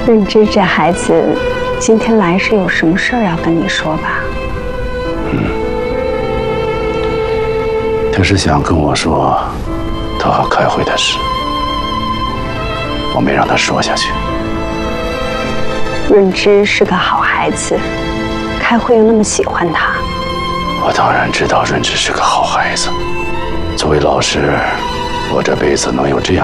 润之这孩子今天来是有什么事儿要跟你说吧？ 他是想跟我说他和开会的事，我没让他说下去。 润之是个好孩子，开会又那么喜欢他。 我当然知道润之是个好孩子，作为老师，我这辈子能有这样